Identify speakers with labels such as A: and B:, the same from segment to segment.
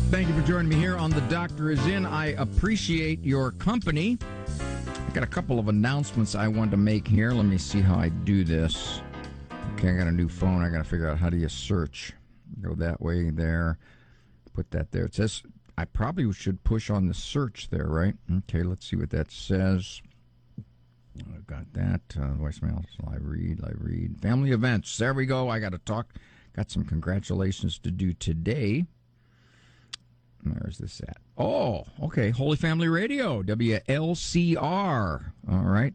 A: Thank you for joining me here on The Doctor Is In. I appreciate your company. I got a couple of announcements I want to make here. Let me see how I do this. Okay, I got a new phone. I got to figure out how do you search. Go that way there. Put that there. It says I probably should push on the search there, right? Okay, let's see what that says. I got that. Voicemail. Live read. Family events. There we go. I got to talk. Got some congratulations to do today. Where's this at? Oh, okay. Holy Family Radio, WLCR. All right.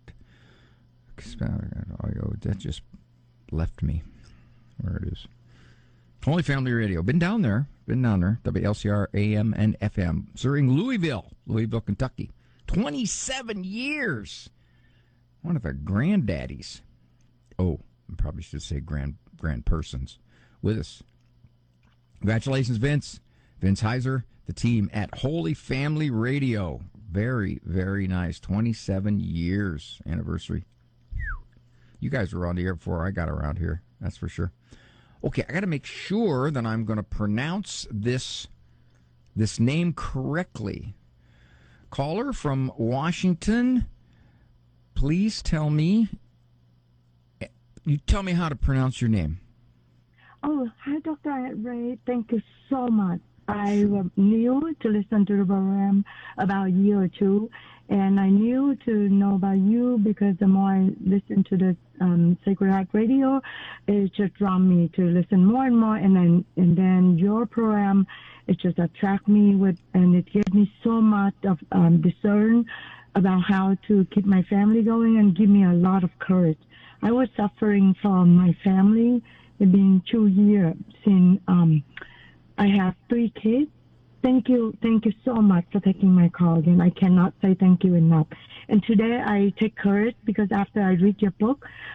A: Audio. That just left me. Where it is. Holy Family Radio. Been down there. WLCR AM and FM. Serving Louisville, Kentucky. 27 years. One of the granddaddies. Oh, I probably should say grand persons with us. Congratulations, Vince. Vince Heiser, the team at Holy Family Radio. Very, very nice. 27 years anniversary. You guys were on the air before I got around here. That's for sure. Okay, I got to make sure that I'm going to pronounce this name correctly. Caller from Washington, please tell me. You tell me how to pronounce your name.
B: Oh, hi, Dr. Ray. Thank you so much. I was new to listen to the program about a year or two, and I knew to know about you because the more I listen to the Sacred Heart Radio, it just drawn me to listen more and more, and then your program, it just attract me with, and it gave me so much of discern about how to keep my family going and give me a lot of courage. I was suffering from my family. It's been 2 years since I have 3 kids. Thank you so much for taking my call again. I cannot say thank you enough. And today I take courage because after I read your book,